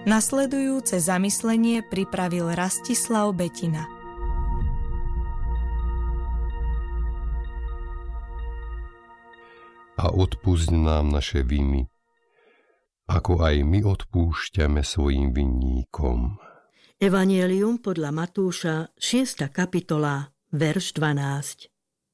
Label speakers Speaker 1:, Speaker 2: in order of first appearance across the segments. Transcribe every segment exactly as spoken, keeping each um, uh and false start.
Speaker 1: Nasledujúce zamyslenie pripravil Rastislav Betina.
Speaker 2: A odpusť nám naše viny, ako aj my odpúšťame svojim vinníkom.
Speaker 3: Evanjelium podľa Matúša, šiesta kapitola, verš dvanásť.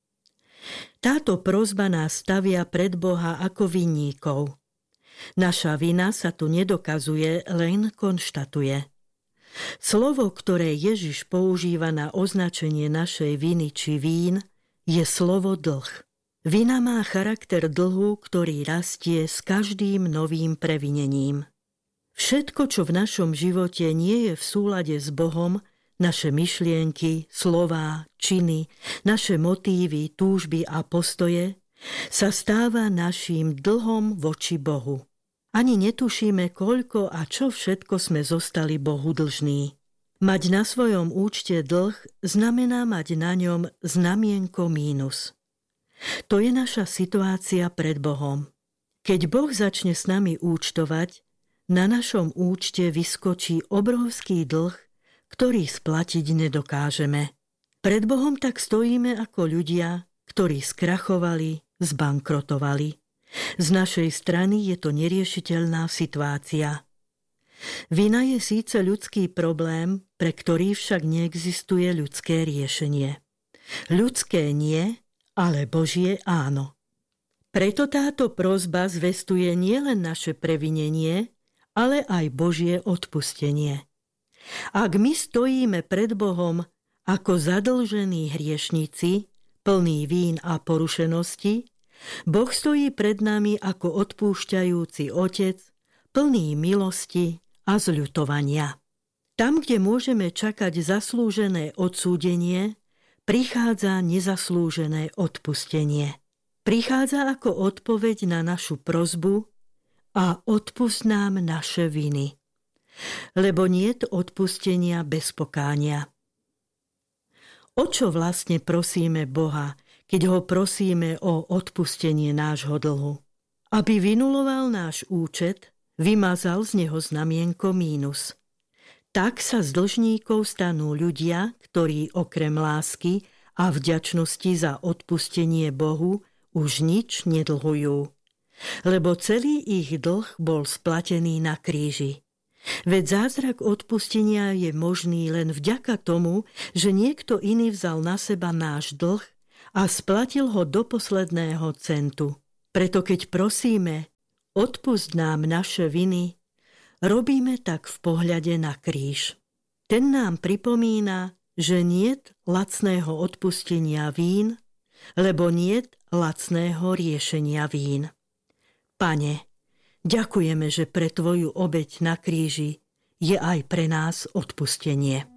Speaker 3: Táto prosba nás stavia pred Boha ako vinníkov. Naša vina sa tu nedokazuje, len konštatuje. Slovo, ktoré Ježiš používa na označenie našej viny či vín, je slovo dlh. Vina má charakter dlhu, ktorý rastie s každým novým previnením. Všetko, čo v našom živote nie je v súlade s Bohom, naše myšlienky, slová, činy, naše motívy, túžby a postoje, sa stáva naším dlhom voči Bohu. Ani netušíme, koľko a čo všetko sme zostali Bohu dlžní. Mať na svojom účte dlh znamená mať na ňom znamienko mínus. To je naša situácia pred Bohom. Keď Boh začne s nami účtovať, na našom účte vyskočí obrovský dlh, ktorý splatiť nedokážeme. Pred Bohom tak stojíme ako ľudia, ktorí skrachovali, zbankrotovali. Z našej strany je to neriešiteľná situácia. Vina je síce ľudský problém, pre ktorý však neexistuje ľudské riešenie. Ľudské nie, ale Božie áno. Preto táto prosba zvestuje nielen naše previnenie, ale aj Božie odpustenie. Ak my stojíme pred Bohom ako zadlžení hriešnici, plní vín a porušenosti, Boh stojí pred nami ako odpúšťajúci otec, plný milosti a zľutovania. Tam, kde môžeme čakať zaslúžené odsúdenie, prichádza nezaslúžené odpustenie. Prichádza ako odpoveď na našu prosbu a odpusť nám naše viny. Lebo niet odpustenia bez pokánia. O čo vlastne prosíme Boha, keď ho prosíme o odpustenie nášho dlhu? Aby vynuloval náš účet, vymazal z neho znamienko mínus. Tak sa z dlžníkov stanú ľudia, ktorí okrem lásky a vďačnosti za odpustenie Bohu už nič nedlhujú. Lebo celý ich dlh bol splatený na kríži. Veď zázrak odpustenia je možný len vďaka tomu, že niekto iný vzal na seba náš dlh a splatil ho do posledného centu. Preto keď prosíme, odpusť nám naše viny, robíme tak v pohľade na kríž. Ten nám pripomína, že niet lacného odpustenia vín, lebo niet lacného riešenia vín. Pane, ďakujeme, že pre Tvoju obeť na kríži je aj pre nás odpustenie.